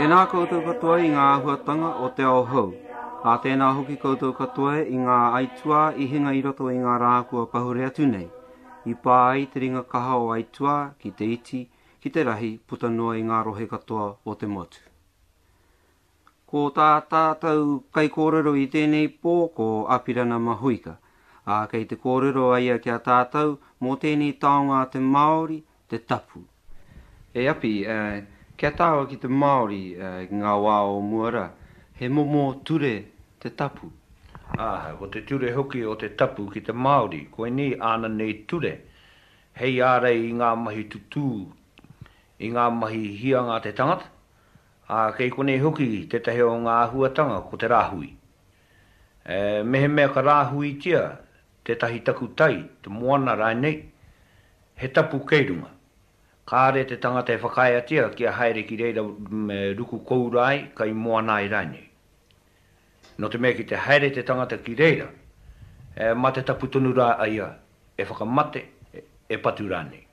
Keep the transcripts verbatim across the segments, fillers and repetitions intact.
Tēnā koutou katoa I ngā ahuatanga o te ao hau. A tēnā hoki koutou katoa I ngā aitua I hinga I roto I ngā rākua pahure atu nei. I pā ai te ringa kaha o aitua ki te iti, ki te rahi, puta noa I ngā rohe katoa o te motu. Ko tā tātou kai kōrero I tēnei pō ko Apirana Mahuika. A kei te kōrero aia kia tātou mō tēnei taonga te Māori, te tapu. E api, uh, kia tāua ki te Māori uh, ngā wā o muara, he momo ture te tapu. Ah, ko te ture hoki o te tapu ki te Māori, koe ni ana nei ture. Hei ārei I ngā mahi tutū, I ngā mahi hianga te tangata. A kei konei hoki te tahe o ngā ahuatanga ko te rāhui. E, mehe mea ka rāhui tia, te tahi taku tai, te moana rai nei, he tapu keirunga. Kāre te tangata e whakaia tia kia haere ki reira me ruku kourai kai moana I rai nei. No te mea ki te haere te tangata ki reira, e, ma te tapu tonu rā aia, e whakamate, e, e patu rā nei.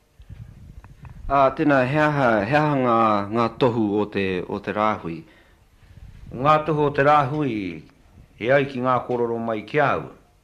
Ah, tēnā, heaha, heaha ngā, ngā tohu o te, o te rāhui? Ngā tohu o te rāhui, he ai ki ngā kororo mai ki au.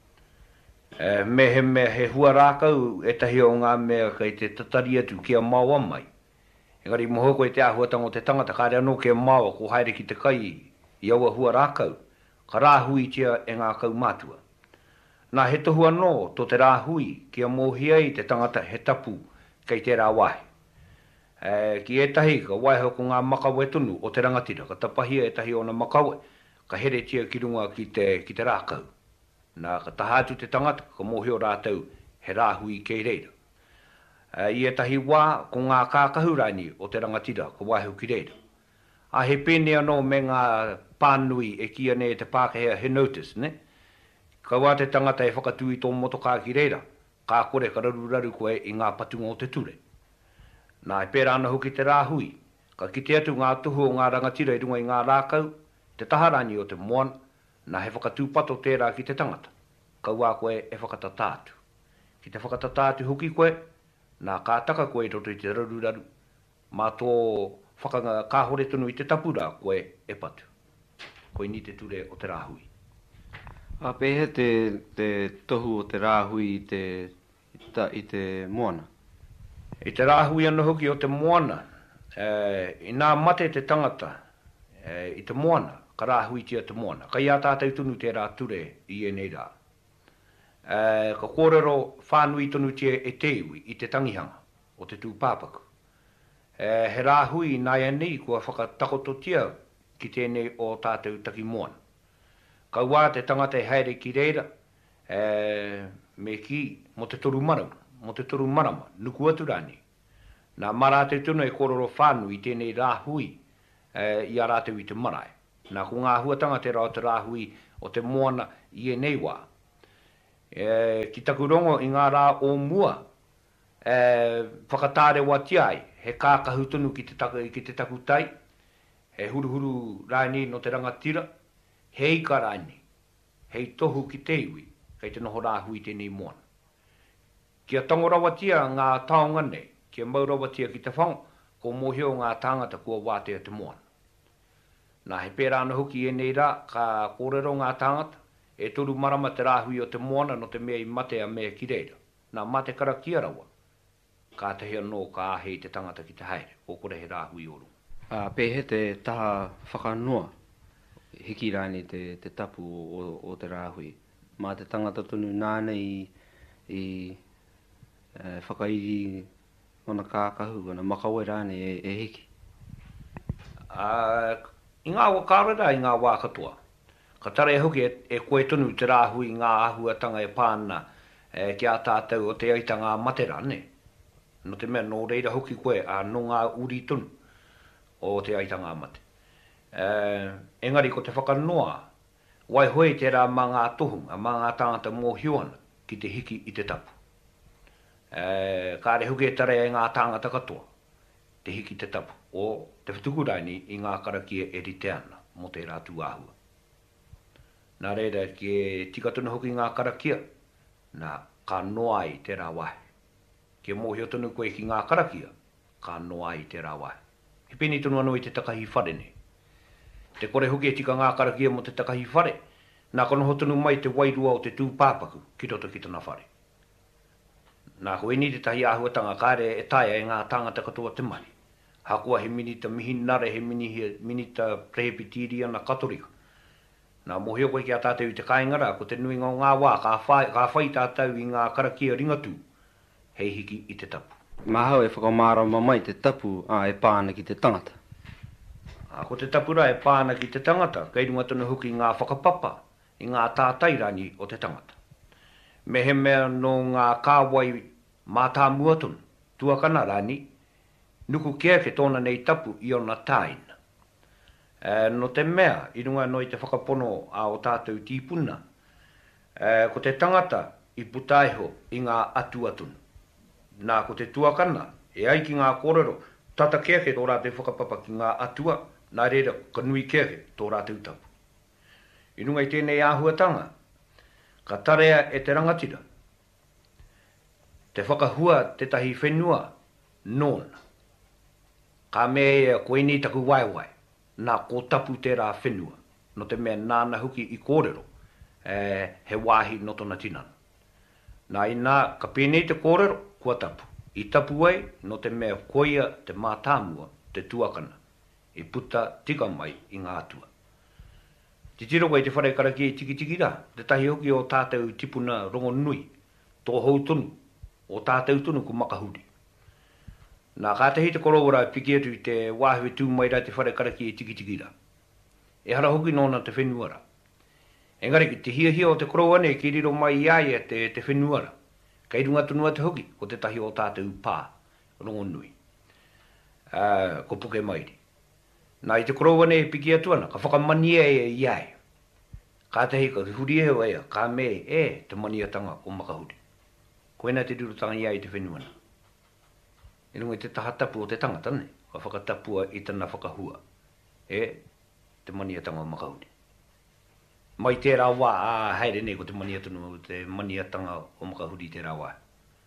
E, me he mea he hua rākau, e tahi o ngā mea kei te tatari atu kia maua mai. Engari mohoko e te ahuatanga o te tangata, kāre anō kia maua, ko haere ki te kai, I aua hua rākau. Ka rāhui tia e ngā kau mātua. Nā he tohu anō, to te rāhui, kia mōhia I te tangata he tapu, kei te rā wahi. E, ki e tahi ka waiho ko ngā makawe tunu o te rangatira, ka tapahia e tahi o na makawe, ka here tia ki runga ki te, ki te rākau. Nā ka tahatu te tangata, ka mōhio rātau he rāhui kei reira. E, I e tahi wā ko ngā kākahurani o te rangatira, ka waiho ki reira. A he pēne anō me ngā pānui e kia ne te pākehea he notice, ne? Ka wā te tangata e whakatui tō motokaa ki reira, ka kore ka raruraru koe I ngā patunga o te ture. Nā e pēra ana hoki te rāhui, ka kite atu ngā tuhu o ngā rangatira I runga I ngā rākau, te taharani o te moana, nā he whakatūpato tērā ki te tangata, kaua koe e whakatatātu. Ki te whakatatātu hoki koe, nā kā taka koe roto I te raruraru, mā tō whakanga kāhore tunu I te tapura koe e patu. Koe ni te ture o te rāhui. A pehe te, te tohu o te rāhui I te, ta, I te moana? I te rāhui ana hoki o te moana, e, I nā mate te tangata, e, I te moana, ka rāhui tia te moana. Ka ia tātou tunu te rā ture I e nei rā. E, ka kōrero whānui tonu tia e te iwi I te tangihanga o te tūpāpaku. E, he rāhui nā ia nei kua whakatakoto tia ki tēnei o tātou taki moana. Ka wā te tangata e haere ki reira, e, me ki mo te toru marama. Mo te toru marama, nuku atu rāni. Nā marāteu tunu e kororo whānui tēnei rāhui e, I a rāteu I te marae. Nā ko ngā huatanga te rao te rāhui o te moana I e nei wā. E, ki taku rongo I ngā rā o mua, e, whakatāre wā tiai, he kākahu tunu ki te, taku, ki te taku tai, he huruhuru rāni no te rangatira, he ika rāni, hei tohu ki te iwi, kei te noho rāhui tēnei moana. Kia tangorawatia ngā taonga nei, kia maurawatia ki te whanga, ko mohio ngā tāngata kua wātea te moana. Nā he pērā ana hoki e nei rā, ka kōrero ngā tāngata, e toru marama te rāhui o te moana no te mea I mate a mea ki reira. Nā mate kara kia rawa, ka te hea no ka ahei te tangata ki te haere, o kore he rāhui oru. A pehe te taha whakanoa, hiki rāni te, te tapu o, o te rāhui. Mā te tangata tonu nāne I, I Uh, whakairi ona kākahu, ona makawe rāne e, e hiki? Uh, I ngā wā kārera I ngā wā katoa. Ka tare hoki e, e koe tonu te rāhui ngā ahuatanga e pāna e, ki a tātou o te aitanga matera, ne? No te mea, no reira hoki koe a no ngā uri tonu o te aitanga mate. Uh, engari ko te whakanoa, wai hoi te rā mā ngā tohunga, mā ngā tāngata mō hiona ki te hiki I te tapu. Uh, kāre huke tare e ngā tāngata katoa, te hiki te tapu, o te whatukuraini I ngā karakia e rite ana, mo te rātu āhua. Nā reira, ki e tikatuna hoki ngā karakia, nā ka noa I te rā wahi. Ki e mōhio tonu koe ki ngā karakia, ka noa I te rā wahi. He pēni tonu anō I te takahi wharene, Te kore hoki e tika ngā karakia mo te takahi whare, nā kono hotunu mai te wairua o te tū pāpaku ki roto ki tana whare. Nā koe ni te tahi āhuatanga kāre e taia e ngā tāngata katoa te mai. Hakua he minita mihi nare, he mini, minita prehepitiria na katorika. Nā mohio koe ki a tātou i te kāingara, ko te nui ngā ngā wā, ka whai, ka whai tātou i ngā karakia ringatu, hei hiki i te tapu. Mahau e whakamārama mai te tapu a e pāna ki te tangata. A, ko te tapura e pāna ki te tangata, kei runga tonu huki ngā whakapapa i ngā tātairani o te tangata. Me he mea no ngā kāwai mātā muatun, tuakana rani, nuku kia ke tōna nei tapu i ona tāina. E, no te mea, i runga no i te whakapono a o tātou tīpuna, e, ko te tangata i putaiho i ngā atu atun. Nā ko te tuakana, e ai ki ngā kōrero, tata kia ke tō rātou whakapapa ki ngā atua, nā reira ka nui kia ke tō rātou tapu. I runga i tēnei āhuatanga, ka tarea e te rangatira, te whakahua te tahi whenua, nōna. Ka mea koe ni taku waiwai, nā ko tapu te rā whenua, no te mea nāna huki i kōrero, e, he wāhi no tona tinana. Nā i nā, ka pēnei te kōrero, kua tapu. I tapu ai, no te mea koia te mātāmua, te tuakana, i puta tika mai i ngā atua. Te tiro koe te whare karaki e tiki tiki rā, te tahi hoki o tātou tipuna rongo nui, tō hou tonu, o tātou tonu ku makahuri. Nā kātahi te korowara piki atu i te wāhui tū mai rā te whare karaki e tiki tiki rā. E hara hoki nōna te whenuara. Engari ki te hia hia o te korowane ki riro mai iaia te, te whenuara. Kei runga tunua te hoki, ko te tahi o tātou pā, rongo nui. Uh, ko puke mairi. Nā i te korowane e piki atuana, ka whakamania e iai. Kātahi ka huri e waia, ka me e te maniatanga o makahuri. Koena te rurutanga iai te whenuana. E runga i te taha tapu o te tangata, ne? Ka whakatapua i tana whakahua. E te maniatanga o makahuri. Mai tērā wā, ā, haere nei ko te maniatanga o te maniatanga o makahuri tērā wā.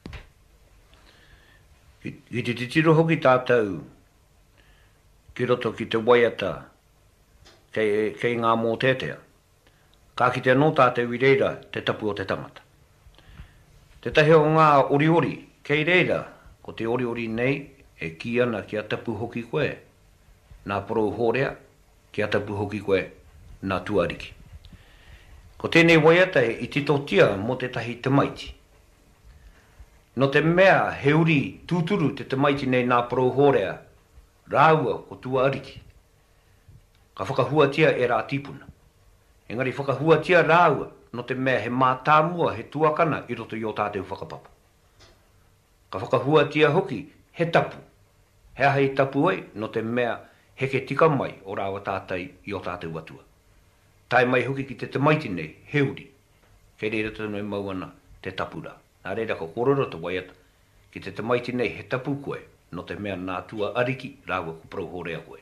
Ki, ki te titiro hoki tātou, ki roto ki te waiata, kei, kei ngā mō tētea, ka ki te anō tātou i reira te tapu o te tangata. Te tahi o ngā ori ori, kei reira, ko te ori ori nei, e ki ana ki a tapu hoki koe, nā porou hōrea, ki a tapu hoki koe, nā tuariki. Ko tēnei waiata e i titotia mo te tahi te maiti. No te mea he uri tūturu te te maiti nei nā porou hōrea, rāua ko tuariki. Ka whakahuatia e rā tipuna. Engari whakahuatia rāua, no te mea he mātāmua he tuakana i roto i o tātou whakapapa. Ka whakahuatia hoki he tapu. He aha i tapu ai, no te mea he ke tika mai o rāua tātai i o tātou atua. Tai mai hoki ki te te maiti nei, he uri. Kei reira tonu e mauana te tapura. Nā reira ko kororo te waiata, ki te te maiti nei he tapu koe, no te mea nā tua ariki rāua ku prau horea koe.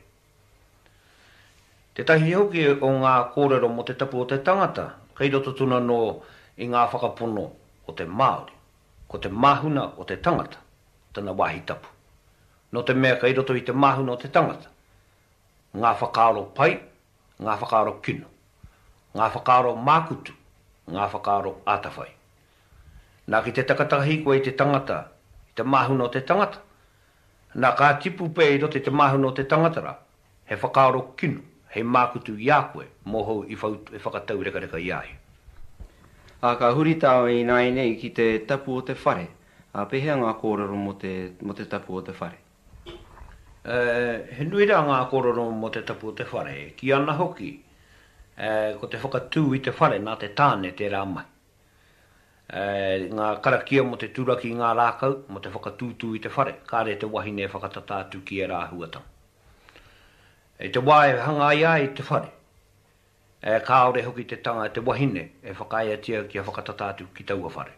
Te tahi hoki o ngā kōrero mo te tapu o te tangata, kei roto tuna no i ngā whakapono o te Māori, ko te mahuna o te tangata, tana wāhi tapu. No te mea kei roto i te mahuna o te tangata, ngā whakaaro pai, ngā whakaaro kino, ngā whakaaro mākutu, ngā whakaaro ātawhai. Nā ki te takatahi koe i te tangata, i te mahuna o te tangata, nā kā tipu pē i roto i te mahuna o te tangata rā, he whakaaro kino, he mākutu ia koe, mohou i whakatau reka reka iai. A ka huri tāo i nai nei ki te tapu o te whare, a pehea ngā kōrero mo te, mo te tapu o te whare? Uh, he nui rā ngā kōrero mo te tapu o te whare, ki ana hoki, uh, ko te whakatū i te whare nā te tāne te rā mai. Uh, ngā karakia mo te tūraki ngā rākau, mo te whakatūtū i te whare, kāre te wahine whakatatātu ki e rā huatanga. E te wae hanga ia i te whare, e kāore hoki te tanga te wahine e whakaiatia ki a whakatatātu ki taua whare.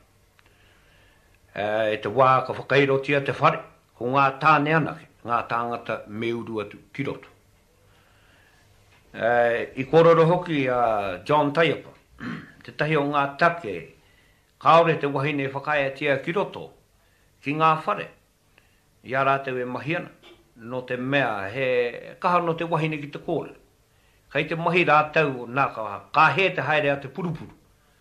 E te wā ka whakairotia te whare, ko ngā tāne anake, ngā tāngata me uru atu ki roto. E, I kororo hoki a uh, John Taiapa, te tahi o ngā take, kāore te wahine e whakaiatia ki roto, ki ngā whare, ia rāteu e mahiana. No te mea, he kaha no te wahine ki te kōre. Kei te mahi rātau nā ka, ka he te haere a te purupuru.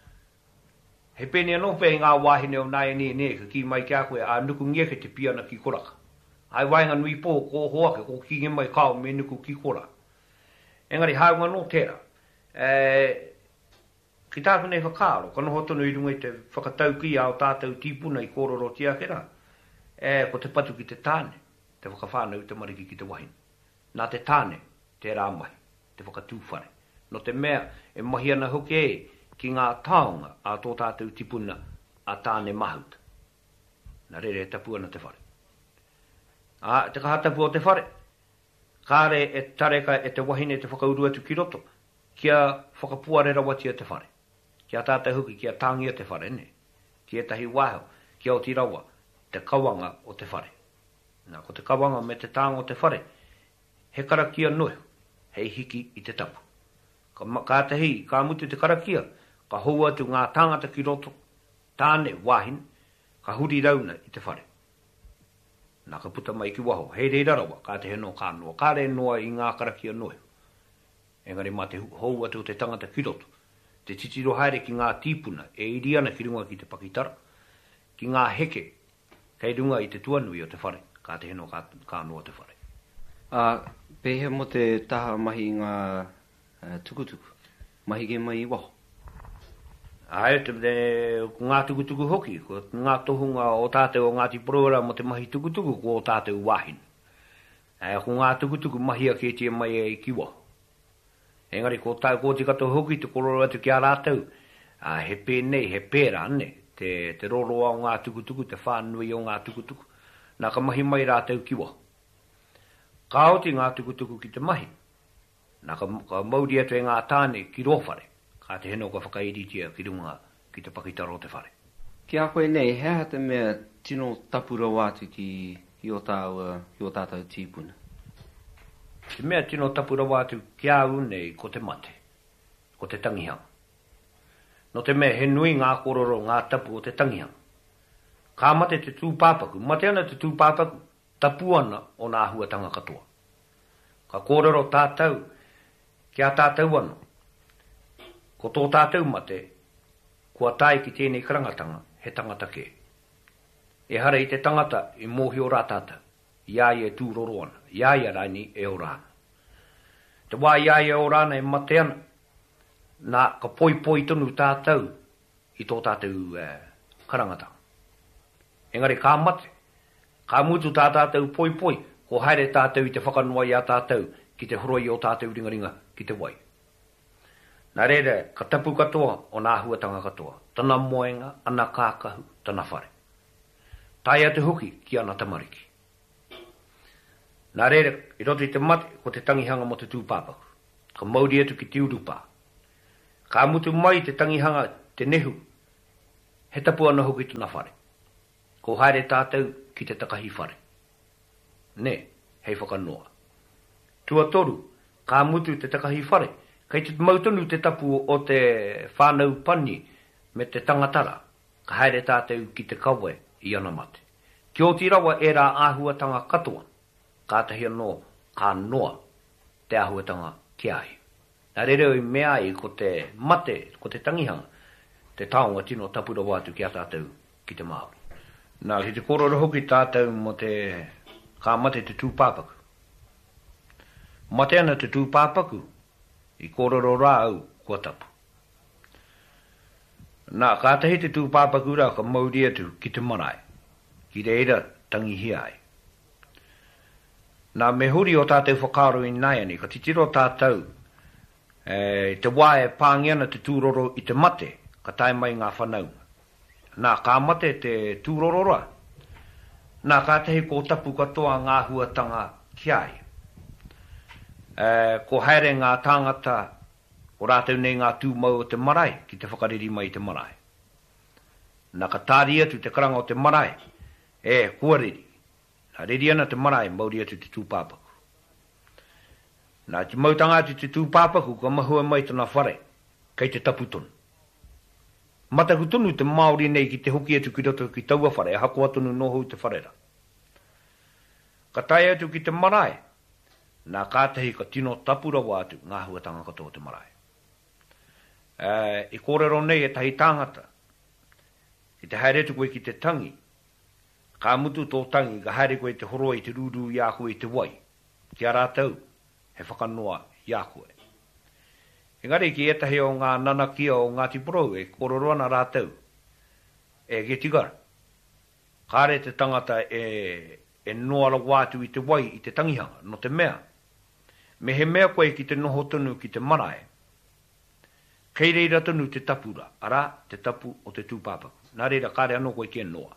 He pene anō pe ngā wāhine o nāi ne ne ka ki mai kia koe a nuku ngia ke te piana ki koraka. Ai wainga nui pō ko hoake ko ki nge mai kao me nuku ki kora. Engari haunga no tera. E, ki tāku nei whakaaro, kano hotono i runga i te whakatau ki ao tātou tīpuna i kōroro tia kera. E, ko te patu ki te tāne, te whakawhānau te mariki ki te wahine. Nā te tāne, te rāmahi, te whakatūwhare. No te mea, e mahi ana hoke e, ki ngā taonga a tō tātou tipuna a tāne mahauta. Nā rere e tapu ana te whare. A, te kaha tapu o te whare. Kāre e tareka e te wahine te whakaurua tu ki roto. Kia whakapuare rawatia te whare. Kia tātou huki, kia tāngia te whare, ne? Kia tahi waho, kia o ti rawa, te kawanga o te whare. Nā, ko te kawanga me te tānga o te whare, he karakia noe, hei hiki i te tapu. Ka, ka tahi, ka mutu te karakia, ka hou atu ngā tāngata ki roto, tāne wāhin, ka huri rauna i te whare. Nā ka puta mai ki waho, hei rei rarawa, ka te heno ka noa, ka re noa i ngā karakia noe. Engari mā te hou atu te tangata ki roto, te titiro haere ki ngā tīpuna, e iri ana ki runga ki te pakitara, ki ngā heke, kei runga i te tuanui o te whare, ka te heno ka, ka noa te whare. Uh, pehe mo te taha mahi ngā uh, tukutuku, mahi ge mai i waho. Ai, te te ngā tukutuku hoki, ko ngā tohunga o tātou o Ngāti Porora mo te mahi tukutuku ko o tātou wāhin. Ai, ko ngā tukutuku mahi a ke tia mai e ki waho. Engari, ko tāu ko te kato hoki te kororo atu ki a rātou, uh, he pēnei, he pēra ane, te, te roroa o ngā tukutuku, te whānui o ngā tukutuku, nā ka mahi mai rātou ki waho. Ka oti ngā tukutuku ki te mahi, nā ka, ka mauri atu e ngā tāne ki rōwhare, ka te heno ka whakairitia ki runga ki te pakitaro o te whare. Ki a koe nei, hea te mea tino tapura wātu ki, ki o tāu, uh, ki o tātou tīpuna? Te mea tino tapura wātu ki au nei ko te mate, ko te tangihanga. No te mea he nui ngā kororo ngā tapu o te tangihanga. Ka mate te tūpāpaku, mate ana te tūpāpaku, tapu ana o nā huatanga katoa. Ka kororo tātou, ki a tātou ana. Ko tō tātou mate, kua tai ki tēnei karangatanga, he tangata ke. E hara i te tangata i mōhi o rā tātou, iai e tūroro ana, iai a raini e o rāna. Te wā iai e o rāna e mate ana, nā ka poi poi tonu tātou i tō tātou eh, karangatanga. Engari kā mate, kā mutu tā tātou poi poi, ko haere tātou i te whakanoa i a tātou ki te horoi o tātou ringaringa ki te wai. Nā reire, ka tapu katoa o nā huatanga katoa, tana moenga, ana kākahu, tana whare. Tai atu huki ki ana tamariki. Nā reire, i roto i te mate, ko te tangihanga mo te tūpāpaku. Ka mauri atu ki te urupā. Ka mutu mai te tangihanga te nehu, he tapu ana huki tana whare. Ko haere tātou ki te takahi whare. Ne, hei whakanoa. Tua toru, ka mutu te takahi whare, kei te mautonu te tapu o te whānau pani me te tangatara, ka haere tātou ki te kawe i ana mate. Ki o tirawa e rā āhuatanga katoa, ka tahi anō, ka noa te āhuatanga ki ahi. Nā rere oi mea i ko te mate, ko te tangihanga, te taonga tino tapura wātu ki a tātou ki te Māori. Nā, ki te kororo hoki tātou mo te ka mate te tūpāpaku. Mate ana te tūpāpaku, i kororo rā au kua tapu. Nā, ka tahi te tūpāpaku rā ka mauri atu ki te marae, ki reira tangihi ai. Nā, me huri o tātou whakaro i nai ani, ka titiro tātou, e, te wae pāngiana te tūroro i te mate, ka tai mai ngā whanau. Nā, ka mate te tūroro rā. Nā, ka tahi ko tapu katoa ngā huatanga ki ai. E, ko haere ngā tāngata o rātou nei ngā tūmau o te marae, ki te whakariri mai te marae. Nā, ka tāri atu te karanga o te marae, e, kua riri. Nā, riri ana te marae, mauri atu te tūpāpaku. Nā, te mautanga atu te tūpāpaku, ka mahua mai tana whare, kei te tapu tonu. Mataku tonu te Māori nei ki te hoki atu ki roto ki taua whare, e hako atonu noho te wharera. Ka tai atu ki te marae, Nā kātahi ka tino tapura wātu ngā huatanga katoa te marae. Uh, I kōrero nei e tahi tāngata, ki te haeretu koe ki te tangi, ka mutu tō tangi, ka haere koe te horo i te rūru i a koe i te wai, ki a rātau, he whakanoa i a koe. Engari ki etahi o ngā nanakia o Ngāti Porou, e kororoana rātau, e ke tigara. Kāre te tangata e, e noara wātu i te wai i te tangihanga, no te mea. Me he mea koe ki te noho tonu ki te marae. Kei reira tonu te tapura, ara te tapu o te tūpāpaku. Nā reira kāre anō koe ki e noa.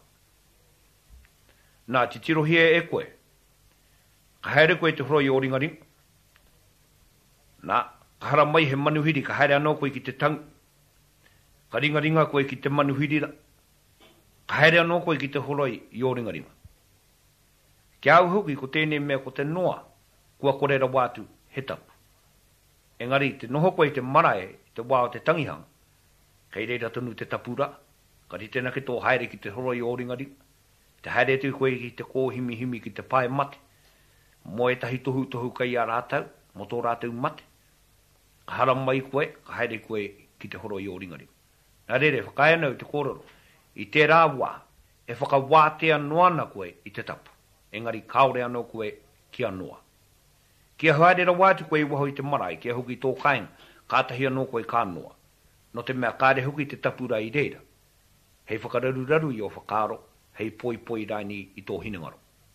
Nā te tirohia e koe, ka haere koe te horoi o ringaringa. Nā, ka hara mai he manuhiri, ka haere anō koe ki te tangi. Ka ringaringa koe ki te manuhiri ra. Ka haere anō koe ki te horoi i o ringaringa. Kia au huki ko tēnei mea ko te noa, kua korera wātu he tapu. Engari, te noho koe te marae, te wā o te tangihanga, kei reira tonu te tapura, ka ri tēnā ke tō haere ki te horoi i o ringaringa, te haere tu koe ki te kōhimi himi ki te pae mate, mo e tahi tohu tohu kai a rātau, mo tō rātau mate, ka hara mai koe, ka haere koe ki te horoi i o ringaringa. Nā rere, whakaia nau te kōrero, i te rā wā, e whakawātea noana koe i te tapu. Engari, kaore anō koe ki anoa. Kia haere wātu koe i waho i te marae, kia huki tō kāinga, kātahi anō koe ka anoa. No te mea kāre huki te tapura i reira. Hei whakararu raru i o whakaro, hei poi poi rani i tō hinangaro.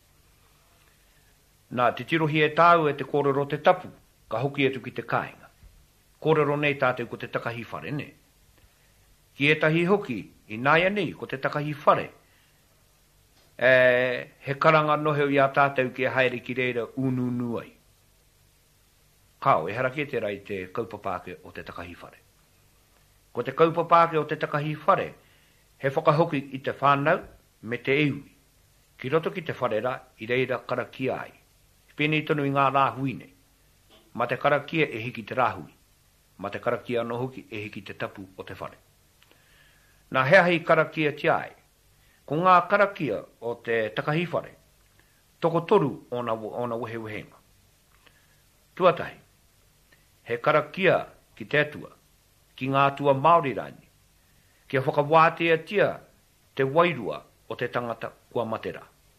Nā, te tirohi e tāu e te kōrero te tapu, ka huki etu ki te kāinga. Kōrero nei tātou ko te takahi whare, ne? Ki e tahi hoki, i nāia nei, ko te takahi whare, e, he karanga noheu i a tātou ki a haere ki reira unu nuai. Kao, e haraki e te rai te kaupapāke o te takahi whare. Ko te kaupapāke o te takahi whare, he whakahoki i te whānau me te eui. Ki roto ki te whare ra, i reira karakia ai. Pēnei tonu i ngā rāhuine. Ma te karakia e hiki te rāhui. Ma te karakia no hoki e hiki te tapu o te whare. Nā hea hei karakia te ai. Ko ngā karakia o te takahi whare, toko toru o na, o na wehe wehenga. Tuatahi, he karakia ki te atua, ki ngā tua Māori rani, kia whakawātea tia te wairua o te tangata kua matera.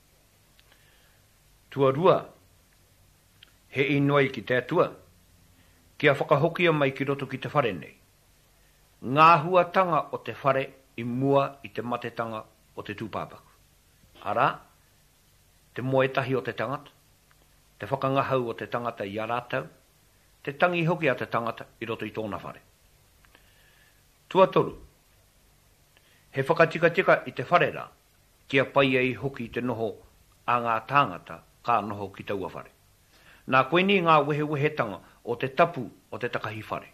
Tua rua, he inoi ki te atua, kia whakahokia mai ki roto ki te whare nei. Ngā huatanga o te whare i mua i te matetanga o te tūpāpaku. Ara, te moetahi o te tangata, te whakangahau o te tangata i a rātau, te tangi hoki a te tangata i roto i tōna whare. Tuatoru, he whakatika-tika i te whare rā, kia pai ei hoki te noho a ngā tāngata kā noho ki taua whare. Nā koe ni ngā wehe-wehetanga o te tapu o te takahi whare.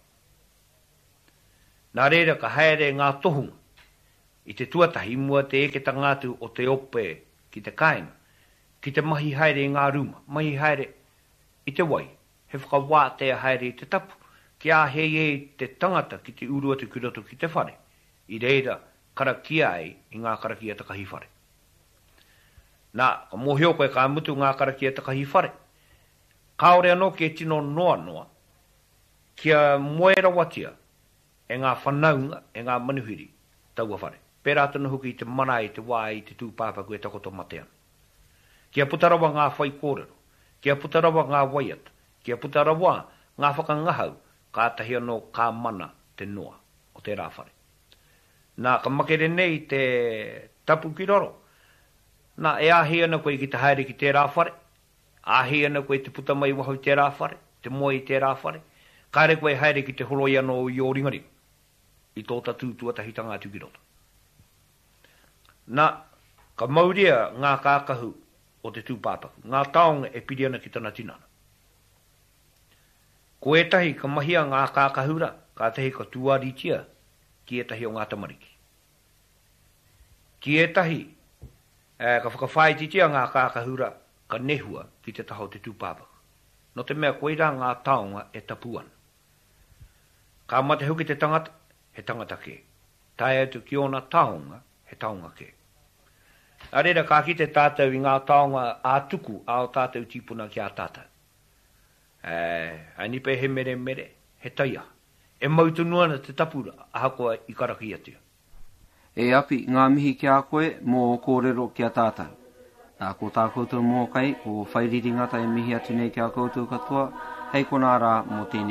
Nā reira ka haere ngā tohunga, i te tuatahi mua te eke tangātu o te ope ki te kāinga, ki te mahi haere i ngā ruma, mahi haere i te wai, he whakawātea haere i te tapu, ki a hei e te tangata ki te urua te kiroto ki te whare, i reira karakia ai i ngā karakia takahi whare. Nā, ka mohio koe ka mutu ngā karakia takahi whare, kaore anō ki e tino noa noa, kia moera watia e ngā whanaunga, e ngā manuhiri, taua whare. Pērā tonu huki i te mana i te wā i te tūpāpaku e takoto mateana. Kia putarawa ngā whai kōrero, kia putarawa ngā waiata, kia putarawa ngā whakangahau, kā tahi anō kā mana te noa o te rāwhare. Nā, ka makere nei te tapu ki roro, nā, e āhi ana koe ki te haere ki te rāwhare, āhi ana koe te puta mai waho i te rāwhare, te moe i te rāwhare, kāre koe haere ki te horoi anō i o ringari, i tō tatu tuatahi tanga atu ki roto. Nā, ka mauria ngā kākahu o te tūpāpaku, ngā taonga e piri ana ki tana tinana. Ko e tahi ka mahia ngā kākahura, ka tahi ka tuaritia, ki e tahi o ngā tamariki. Ki e tahi, eh, ka whakawhaititia ngā kākahura, ka nehua ki te taho te tūpāpaku. No te mea koeira ngā taonga e tapuana. Ka mate huki te tangata, he tangata ke. Tai atu ki ona taonga, he taonga ke. Arera ka ki te tātou i ngā taonga ātuku ao tātou tīpuna ki a tātou. Eh, ani pe he mere mere, he taia. E mautunuana te tapura, aha koa i karaki atia. E api ngā mihi ki a koe mō kōrero ki a tātou. Nā ko tā koutou mō kai, ko whairiri ngata e mihi atu nei ki a koutou katoa, hei kona rā mō tēnei.